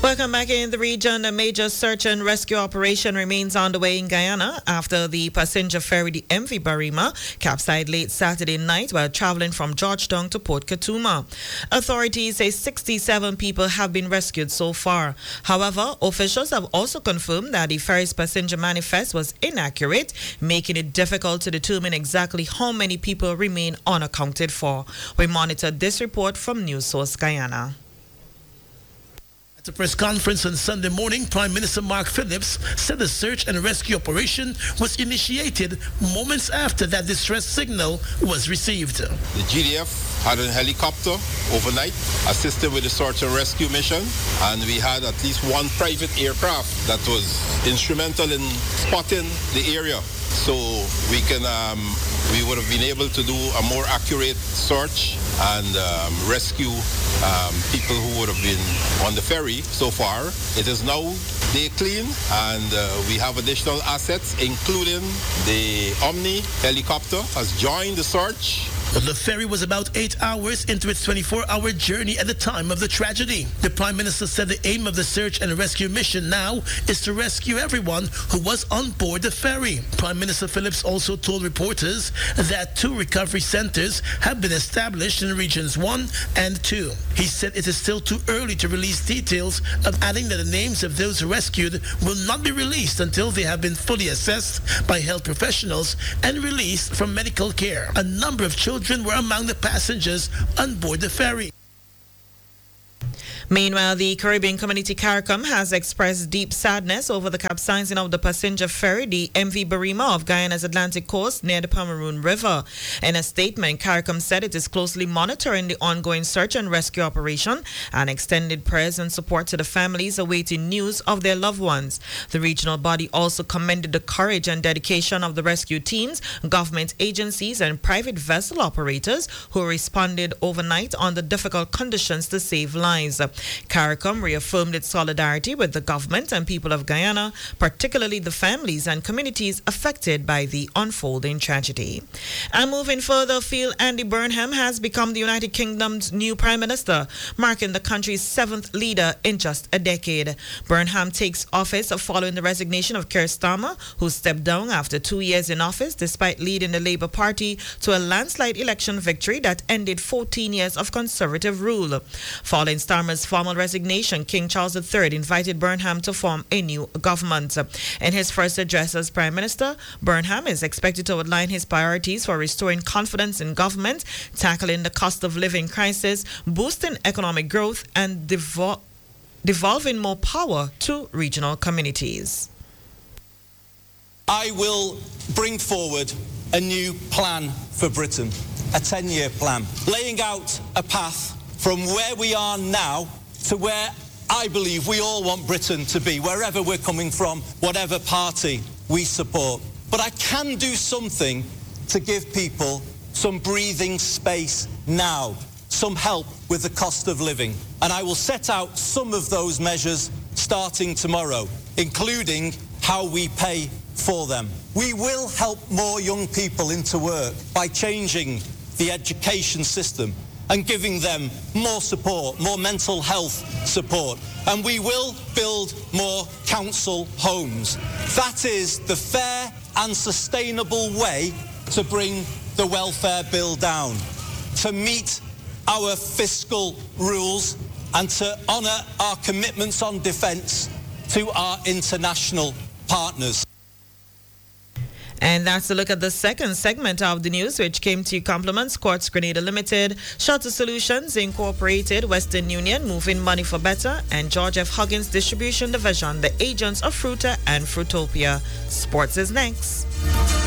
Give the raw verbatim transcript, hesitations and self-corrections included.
Welcome back in the region. A major search and rescue operation remains underway in Guyana after the passenger ferry, the M V Barima, capsized late Saturday night while traveling from Georgetown to Port Katuma. Authorities say sixty-seven people have been rescued so far. However, officials have also confirmed that the ferry's passenger manifest was inaccurate, making it difficult to determine exactly how many people remain unaccounted for. We monitored this report from News Source Guyana. At a press conference on Sunday morning, Prime Minister Mark Phillips said the search and rescue operation was initiated moments after that distress signal was received. The G D F had a helicopter overnight, assisted with the search and rescue mission, and we had at least one private aircraft that was instrumental in spotting the area. So we can, um, we would have been able to do a more accurate search and um, rescue um, people who would have been on the ferry so far. It is now day clean, and uh, we have additional assets, including the Omni helicopter has joined the search. The ferry was about eight hours into its twenty-four hour journey at the time of the tragedy. The Prime Minister said the aim of the search and rescue mission now is to rescue everyone who was on board the ferry. Prime Minister Phillips also told reporters that two recovery centers have been established in regions one and two. He said it is still too early to release details, of adding that the names of those rescued will not be released until they have been fully assessed by health professionals and released from medical care. A number of children were among the passengers on board the ferry. Meanwhile, the Caribbean Community CARICOM has expressed deep sadness over the capsizing of the passenger ferry, the M V Barima, of Guyana's Atlantic coast near the Pomeroon River. In a statement, CARICOM said it is closely monitoring the ongoing search and rescue operation and extended prayers and support to the families awaiting news of their loved ones. The regional body also commended the courage and dedication of the rescue teams, government agencies, and private vessel operators who responded overnight under difficult conditions to save lives. CARICOM reaffirmed its solidarity with the government and people of Guyana, particularly the families and communities affected by the unfolding tragedy. And moving further afield, Andy Burnham has become the United Kingdom's new Prime Minister, marking the country's seventh leader in just a decade. Burnham takes office following the resignation of Keir Starmer, who stepped down after two years in office despite leading the Labour Party to a landslide election victory that ended fourteen years of Conservative rule. Following Starmer's formal resignation, King Charles the Third invited Burnham to form a new government. In his first address as Prime Minister, Burnham is expected to outline his priorities for restoring confidence in government, tackling the cost of living crisis, boosting economic growth, and devol- devolving more power to regional communities. I will bring forward a new plan for Britain, a ten-year plan, laying out a path from where we are now to where I believe we all want Britain to be, wherever we're coming from, whatever party we support. But I can do something to give people some breathing space now, some help with the cost of living. And I will set out some of those measures starting tomorrow, including how we pay for them. We will help more young people into work by changing the education system and giving them more support, more mental health support. And we will build more council homes. That is the fair and sustainable way to bring the welfare bill down, to meet our fiscal rules and to honour our commitments on defence to our international partners. And that's a look at the second segment of the news, which came to you compliments Quartz Grenada Limited, Shelter Solutions Incorporated, Western Union, Moving Money for Better, and George F. Huggins Distribution Division, the agents of Fruta and Fruitopia. Sports is next.